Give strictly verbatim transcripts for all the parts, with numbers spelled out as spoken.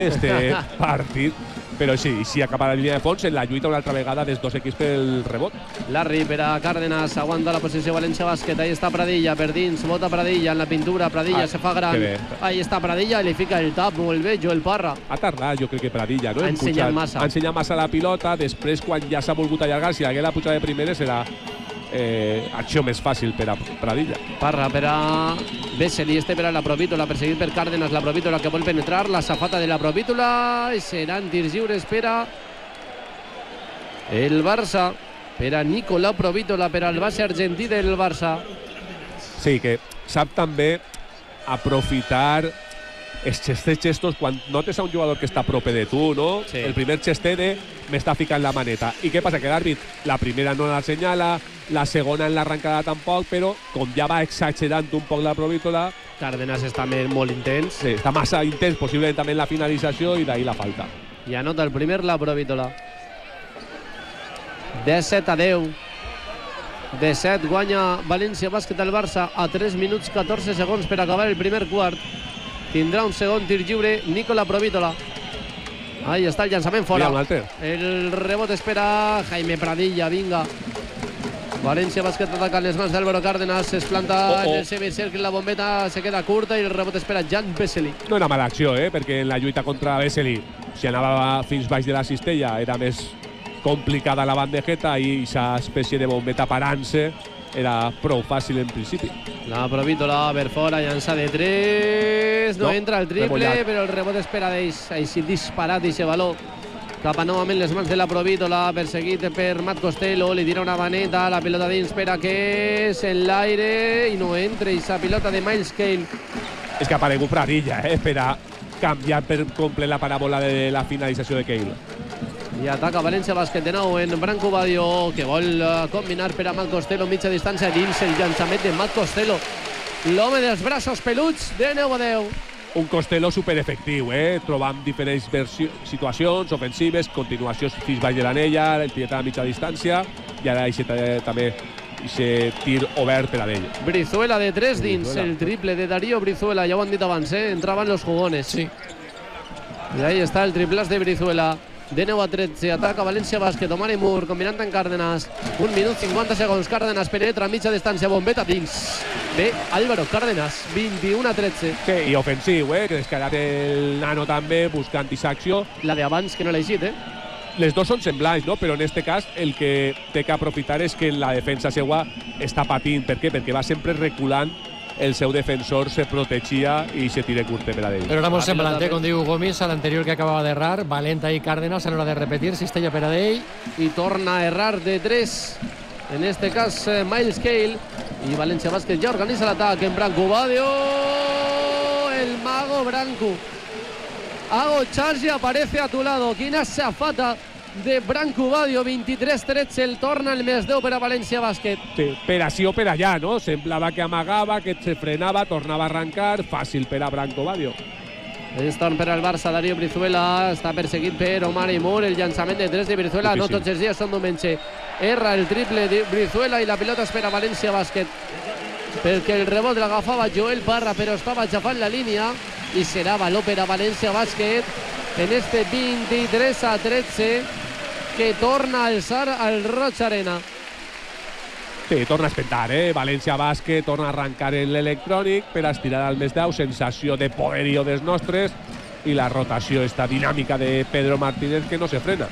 este partit, però sí, sí acaba la línia de fons en la lluita una altra vegada dels dos equips pel rebot. Larry per a Cárdenas, aguanta la posició València Bàsquet, ahí està Pradilla, per dins, bota Pradilla en la pintura, Pradilla ah, se fa gran, ahí està Pradilla, li fica el tap, molt bé, Joel Parra. Ha tardat, jo crec que Pradilla, no? Ha ensenyat massa. Ha ensenyat massa la pilota, després quan ja s'ha volgut allargar, si hagués la pujada de primeres serà eh, acció més fàcil per a Pradilla. Parra per a Vesely, este per a la Provítola, perseguit per Cárdenas, la Provítola que vol penetrar, la safata de la Provítola, i seran tirs lliures per a el Barça, per a Nicolau Provítola, per al base argentí del Barça. Sí, que sap també aprofitar els xestets quan notes a un jugador que està a prope de tu, no? Sí. El primer xestet de m'està ficant la maneta. I què passa? Que l'àrbit la primera no la senyala, la segona en l'arrencada tampoc, però com ja va exagerant un poc la Provítola... Cárdenas està molt intens. Sí, està massa intens, possiblement també en la finalització, i d'ahir la falta. I anota el primer la Provítola. disset a deu. disset guanya València Bàsquet al Barça a tres minuts catorze segons per acabar el primer quart. Tindrà un segon tir lliure Nicolau Provítola. Ahí està el llançament fora. El rebot espera Jaime Pradilla, vinga. València Bàsquet ataca les mans d'Álvaro Cárdenas, es planta oh, oh. en el semicercle, la bombeta se queda curta i el rebot espera Jan Vesely. No era mala acció, eh? Perquè en la lluita contra Vesely, si anava fins baix de la cistella, era més complicada la bandejeta i aquesta espècie de bombeta parant-se era prou fàcil en principi. La Provítola per fora, llança de tres, no, no entra el triple, remollat. Però el rebot espera d'ells, així disparat i se valor. Cap a novament les mans de la Provítola, perseguit per Matt Costello, li tira una maneta, la pilota dins per a que és en l'aire i no entra, i sa pilota de Miles Cale. És que ha aparegut Pradilla, eh, per a canviar per complet la paràbola de la finalització de Cale. I ataca València Bàsquet de nou en Branco Badio, que vol combinar per a Matt Costello, mitja distància dins el llançament de Matt Costello. L'home dels braços peluts, de nou a deu. Un Costello superefectiu, eh? Trobant diferents situacions ofensives, continuacions fins baix de l'anella, el tiret a mitja distància, i ara aquest, eh, també aquest tir obert per a ell. Brizuela de tres dins, Brizuela. El triple de Darío Brizuela, ja ho han dit abans, eh? Entraven los jugones. Sí. I ahí està el triplàs de Brizuela. De nou a tretze, ataca València Bàsquet, Omar Moore, combinant amb Cárdenas. Un minut cinquanta segons, Cárdenas penetra a mitja distància, bombeta dins. Bé, Álvaro Cárdenas, vint-i-u a tretze. Sí, i ofensiu, eh? Que descarregat el nano també, buscant aquesta acció. La d'abans que no l'ha eixit, eh? Les dos són semblants, no? Però en aquest cas el que té que aprofitar és que la defensa seua està patint. Per què? Perquè va sempre reculant, el seu defensor se protegia i se tira curte per a ell. Però era molt semblant, eh, com diu Gomis, a l'anterior que acabava d'errar. Valenta i Cárdenas a l'hora de repetir, cistella per a ell. I torna a errar de tres. En este cas, eh, Miles Cale. I València Bàsquet ja organitza l'atac en Branco Badio. El mago Branco. Hago charge, aparece a tu lado. Quina safata de Branco Badio, vint-i-tres tretze, el torna el més deu per a València Bàsquet. Sí, per així o per allà, no? Semblava que amagava, que se frenava, tornava a arrancar, fàcil per a Branco Badio. És torn per al Barça, Darío Brizuela, està perseguit per Omar Moore, el llançament de tres de Brizuela, no tots els dies són diumenge. Erra el triple de Brizuela i la pilota espera València Bàsquet, perquè el rebot l'agafava Joel Parra, però estava aixafant la línia, i serà valor per a València Bàsquet en este vint-i-tres a tretze, que torna a alçar al Roig Arena. Sí, torna a espentar, eh? València Bàsquet torna a arrencar en l'electrònic per a estirar al més deu, sensació de poderío dels nostres, i la rotació, esta dinàmica de Pedro Martínez que no se frena.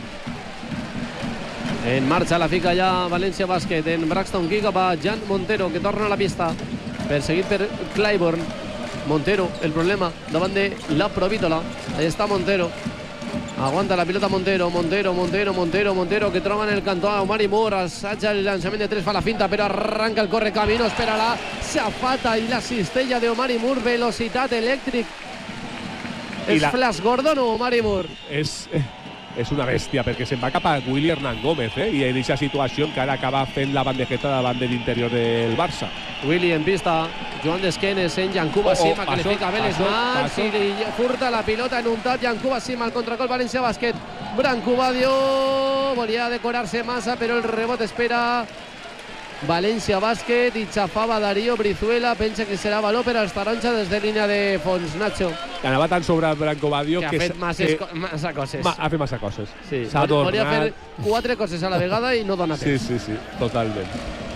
En marxa la fica ja València Bàsquet en Braxton Key cap a Jan Montero, que torna a la pista, perseguit per Clyburn. Montero, el problema davant de la Provítola. Ahí està Montero. Aguanta la pilota Montero, Montero, Montero, Montero, Montero, que troba en el cantó a Omar Moore, assaja el llançament de tres, fa la finta, però arranca el correcamino, espera la safata i la cistella de Omar Moore, velocitat elèctric. És la... Flash Gordon o Omar Moore? És, és una bèstia, perquè se'n va cap a Willy Hernán Gómez, eh? I en aquesta situació encara acaba fent la bandejeta davant de l'interior del Barça. Willy en pista, Joan Desquenes en Yankuba Sima, que li fica bé les mans i li furta la pilota en un tap. Yankuba Sima, el contracol València Bàsquet. Branco Badio volia decorar-se massa, però el rebot espera València Bàsquet i xafava Darío Brizuela. Pensa que serà valor per als taronja des de línia de fons. Nacho. anava tan sobre el Branco Badio que, que, que ha fet massa, que, massa coses. Ma, ha fet massa coses. Sí. S'ha Podria adornat. fer quatre coses a la vegada i no dona temps. Sí, sí, sí, totalment.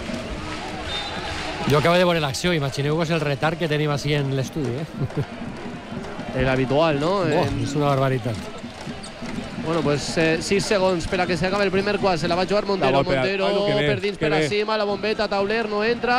Jo acabo de veure l'acció, imagineu-vos el retard que tenim així en l'estudi, eh? El habitual, no? Oh, en... És una barbaritat. Bueno, pues eh, sis segons per a que s'acabi el primer quart. Se la va jugar Montero. La Montero ah, no, bé, per dins, per bé. a cima, la bombeta, Tauler, no entra.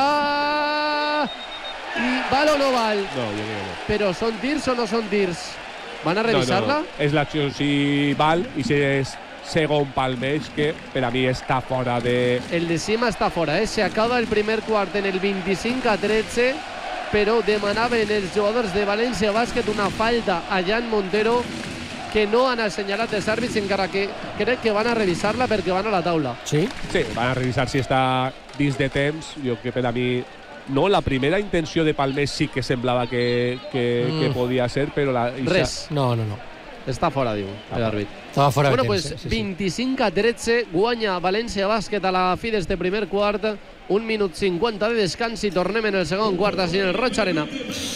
I val o no val? No, jo crec que no. Però són tirs o no són tirs? Van a revisar-la? No, no, no. És l'acció si val i si és segon pel mig, que per a mi està fora de... El de cima està fora, eh? Se acaba el primer quart en el vint-i-cinc a tretze, però demanaven els jugadors de València Bàsquet una falta a Jan Montero que no han assenyalat els àrbits, encara que crec que van a revisar-la perquè van a la taula. Sí? Sí, van a revisar si està dins de temps. Jo que per a mi... No, la primera intenció de Palmés sí que semblava que, que, mm. que podia ser, però... La, Res. No, no, no. Està fora, diu, l'àrbit. Estava fora bueno, de pues, temps. Sí, sí. vint-i-cinc a tretze, guanya València Bàsquet a la fi d'este primer quart. Un minut cinquanta de descans i tornem en el segon quart així en el Roig Arena.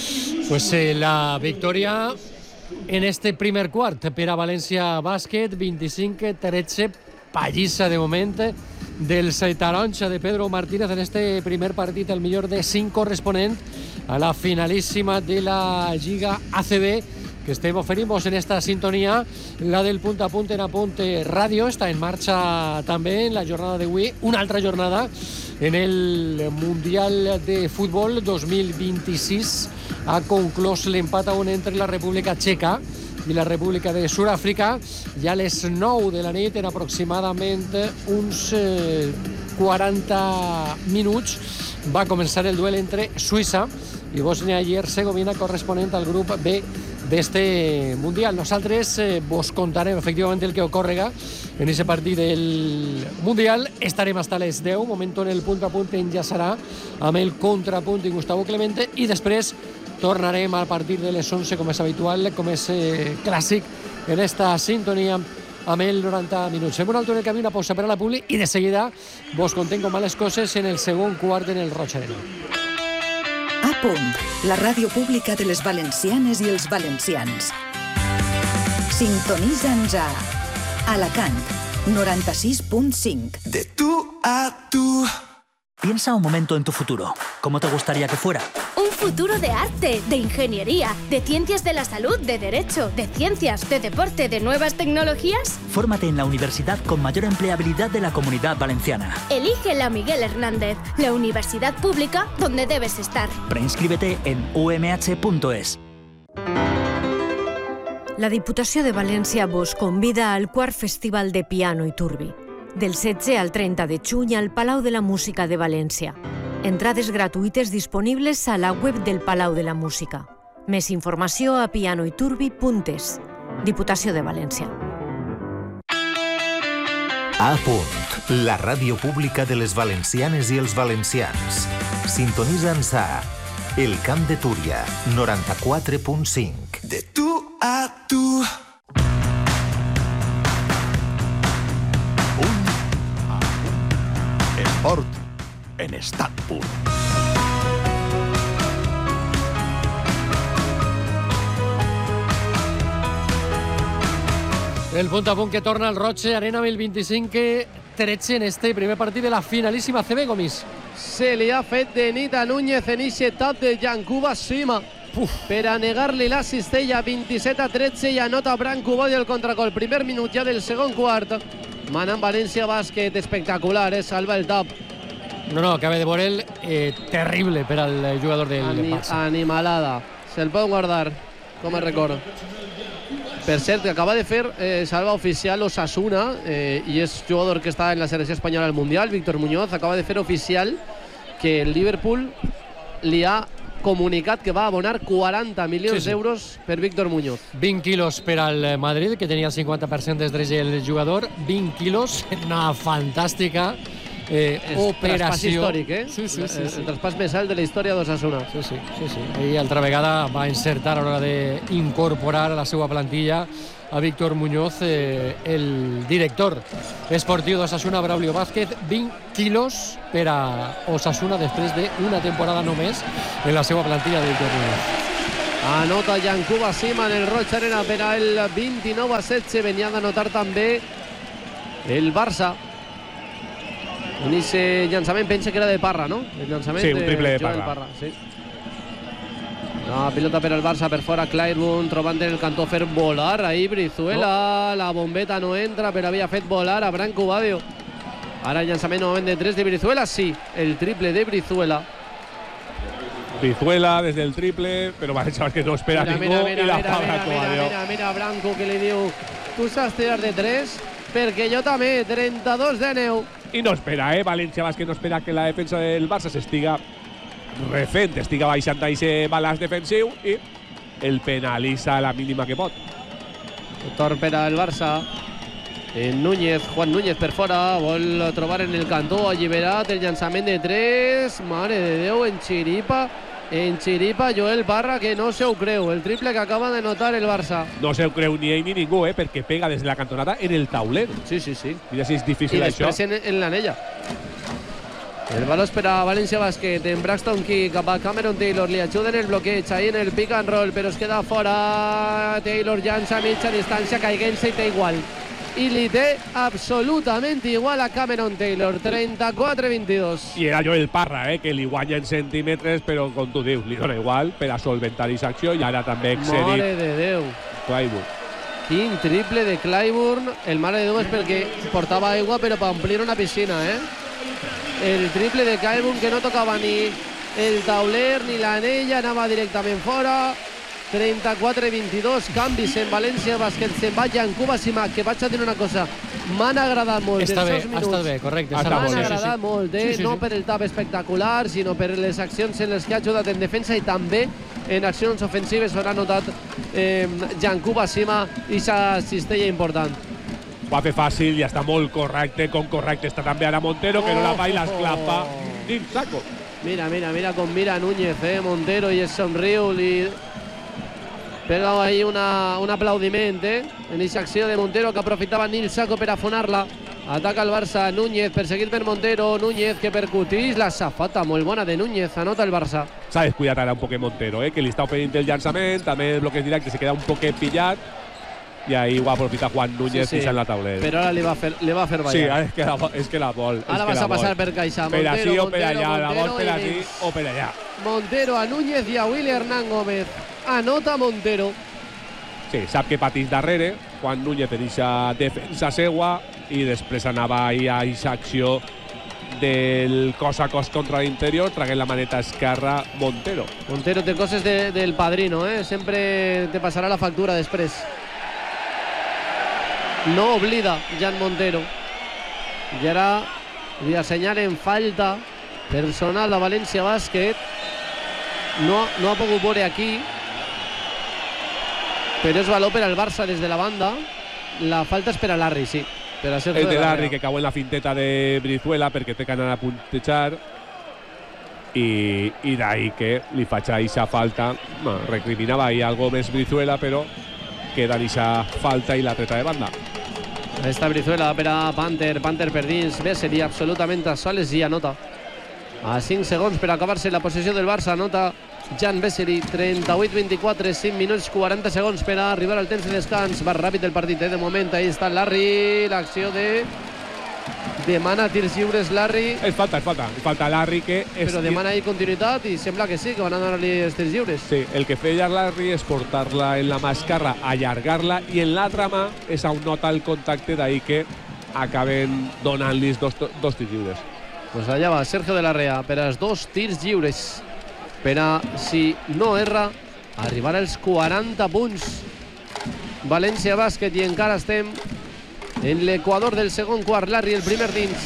Pues eh, la victòria en este primer quart per a València Bàsquet, vint-i-cinc a tretze, pallissa de moment dels taronja de Pedro Martínez en este primer partit, el millor de cinc corresponent a la finalíssima de la Lliga A C B que estem oferimos en esta sintonia, la del Punt a Punt en Apunte Ràdio. Està en marxa també en la jornada d'avui, una altra jornada en el Mundial de Futbol dos mil vint-i-sis. Ha conclòs l'empat a un entre la República Txeca i la República de Sud-àfrica. Ja a les nou de la nit, en aproximadament uns eh, quaranta minuts, va començar el duel entre Suïssa i Bòsnia i Hercegovina, corresponent al grup B d'este Mundial. Nosaltres eh, vos contarem efectivament el que ocorrega en aquest partit del Mundial. Estarem hasta les deu, moment on el Punt a Punt enllaçarà amb el Contrapunt i Gustavo Clemente, i després tornarem a partir de les onze, com és habitual, com és eh, clàssic en esta sintonia amb el noranta minuts. Fem un alto en el camí, una pausa per a la publi, i de seguida vos contem com van les coses en el segon quart en el Roig Arena. A Punt, la ràdio pública de les valencianes i els valencians. Sintonitza'ns a Alacant, noranta sis punt cinc. De tú a tú. Piensa un momento en tu futuro. ¿Cómo te gustaría que fuera? Un futuro de arte, de ingeniería, de ciencias de la salud, de derecho, de ciencias, de deporte, de nuevas tecnologías. Fórmate en la universidad con mayor empleabilidad de la Comunidad Valenciana. Elige la Miguel Hernández, la universidad pública donde debes estar. Preinscríbete en u m h punto es. La Diputació de València vos convida al quart Festival de Piano i Turbi, del setze al trenta de juny al Palau de la Música de València. Entrades gratuïtes disponibles a la web del Palau de la Música. Més informació a pianoiturbi punt es. Diputació de València. A Punt, la ràdio pública de les valencianes i els valencians. Sintonitza'ns a El Camp de Túria, noranta-quatre punt cinc. De tú a tú. Esport en estat pur. El Punt a Punt que torna al Roig Arena amb el vint-i-cinc tretze en este primer partit de la finalíssima C B, Gomis. Se li ha fet de nit a Núñez en ixe tap de Yankuba Sima per a negar-li la cistella. Vint-i-set a tretze i anota Branco Badio el contragol. Primer minut ja del segon quart. Manant València Bàsquet, espectacular, eh? Salva el tap. No, no, acaba de veure el eh, terrible per al jugador del Ani Barça. Animalada. Se'l pot guardar, com a record. Per cert, que acaba de fer eh, salva oficial Osasuna, eh, i és jugador que està en la selecció espanyola al Mundial, Víctor Muñoz, acaba de fer oficial que el Liverpool li ha comunicat que va abonar quaranta milions sí, sí. d'euros per Víctor Muñoz. vint quilos per al Madrid, que tenia el cinquanta per cent dels drets del jugador. vint quilos, una fantàstica eh, operació. Traspàs històric, eh? Sí, sí, sí, el, sí. el traspàs més alt de la història d'Osasuna. Sí, sí, sí, sí. I altra vegada va encertar a l'hora d'incorporar a la seva plantilla a Víctor Muñoz, eh, el director esportiu d'Osasuna, Braulio Vázquez. vint quilos per a Osasuna després d'una temporada només en la seva plantilla de Víctor Muñoz. Anota Yankuba Sima en el Roig Arena per al vint-i-nou a setze. Venia d'anotar també el Barça. En ese llançament pensa que era de Parra, no? El llançament sí, un triple de, de Parra. Parra sí. La pilota per al Barça, per fora Claiborne, trobant en el cantó fer volar ahí Brizuela. No. La bombeta no entra, però havia fet volar a Branco Badio. Ara el llançament novament de tres de Brizuela, sí, el triple de Brizuela. Brizuela desde el triple, pero Valencia Basket no espera mira, ningú mira, mira, i la mira, fa mira, Branco mira, Badio. mira, mira, Branco que li diu tu saps tirar de tres perquè jo també, trenta-dos de neu. I no espera, eh? València Basket no espera que la defensa del Barça s'estiga refent, estiga baixant aquest balanç defensiu i el penalitza a la mínima que pot. Torpera el Barça. En Núñez, Juan Núñez per fora, vol trobar en el cantó, alliberat el llançament de tres. Mare de Déu, en xiripa, en xiripa Joel Parra, que no se ho creu, el triple que acaba de notar el Barça. No se ho creu ni ell ni ningú, eh? Perquè pega des de la cantonada en el tauler. Sí, sí, sí. Mira si és difícil I això. després en, en l'anella. El baló és per a València Basket, en Braxton Key cap a Cameron Taylor, li ajuden el bloqueig ahí en el pick and roll, però es queda fora. Taylor llança a mitja distància, caiguent-se i té igual. I li té absolutament igual a Cameron Taylor, trenta-quatre a vint-i-dos. I era Joel Parra, eh? Que li guanya en centímetres, però com tu dius, li dona igual per a solventar aquesta acció i ara també excedit. Mare de Déu. Claiborne. Quin triple de Claiborne. El mare de Déu és perquè portava aigua però per omplir una piscina, eh? El triple de Claiborne que no tocava ni el tauler ni l'anella, anava directament fora. trenta-quatre a vint-i-dos, canvis en València Basket, se'n va Yankuba Sima, que vaig a dir una cosa, m'han agradat molt està bé, minuts. està bé, correcte. M'han sí, agradat sí, sí. molt, eh? Sí, sí, no sí. per el tap espectacular, sinó per les accions en les que ha ajudat en defensa i també en accions ofensives on ha notat eh, Yankuba Sima i sa cistella important. Ho ha fet fàcil i està molt correcte, com correcte està també ara Montero, que no la fa i l'esclapa dins saco. Mira, mira, mira com mira Núñez, eh? Montero, i es somriu, li pega ahí una, un aplaudiment, eh? En aquesta acció de Montero que aprofitava Nil Saco per afonar-la. Ataca el Barça, Núñez, perseguit per Montero, Núñez que percutís la safata molt bona de Núñez, anota el Barça. S'ha descuidat ara un poquet Montero, eh? Que li està oferint el llançament, també el bloqueig directe se queda un poquet pillat i ahí ho aprofita Juan Núñez sí, sí. Pisant la taulera. Però ara li va fer, li va fer ballar. Sí, és que la, és que la vol. Ara vas a passar per Caixa. Per Montero, aquí o per Montero, allà, Montero, la vol per aquí o per allà. Montero a Núñez i a Willy Hernán Gómez. Anota Montero. Sí, sap que patís darrere, Juan Núñez en aquesta defensa seua i després anava ahir a aquesta acció del cos a cos contra l'interior, traguent la maneta esquerra Montero. Montero té coses de, del padrino, eh? Sempre te passarà la factura després. No oblida Jan Montero. I ara li assenyalen falta personal a València Bàsquet. No, no ha pogut veure aquí, però és valor per al Barça des de la banda. La falta és per a Larry, sí. Per a el de Larry, que cau en la finteta de Brizuela perquè té que anar a puntejar. I, i d'ahí que li faig aquesta falta. No, recriminava ahí algo més Brizuela, però queda aquesta falta i la treta de banda. Esta Brizuela per a Panther, Panther per dins, bé, seria absolutament a soles i anota. A cinc segons per acabar-se la possessió del Barça, anota Jan Vesely, trenta-vuit vint-i-quatre, cinc minuts quaranta segons per a arribar al temps de descans. Va ràpid el partit, eh? De moment, ahí està Larry, l'acció de... Demana tirs lliures Larry. És falta, és falta, és falta Larry que... És... Però demana ahí continuïtat i sembla que sí, que van a donar-li els tirs lliures. Sí, el que feia Larry és portar-la en la mà esquerra, allargar-la i en l'altra mà és on nota el contacte, d'ahí que acaben donant-li dos, dos tirs lliures. Pues allà va Sergio de la Rea per als dos tirs lliures. Per a, si no erra, arribar als quaranta punts. València Bàsquet i encara estem en l'equador del segon quart. Larry el primer dins.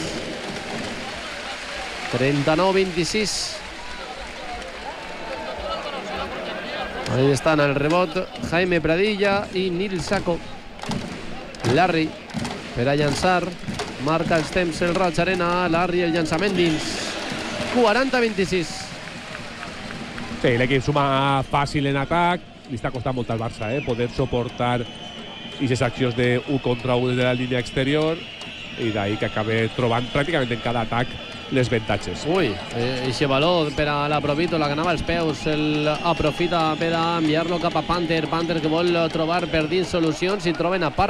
trenta-nou vint-i-sis. Ahí estan el rebot Jaime Pradilla i Nil Saco. Larry per a llançar. Marca els temps el Roig Arena. Larry el llançament dins. quaranta vint-i-sis. Sí, l'equip suma fàcil en atac. Li està costant molt al Barça, eh? Poder suportar aquestes accions de un contra un des de la línia exterior i d'ahí que acabe trobant pràcticament en cada atac les avantatges. Ui, aquest valor per a la Provítola que anava als peus, el aprofita per a enviar-lo cap a Panther. Panther que vol trobar per dins solucions i troben a part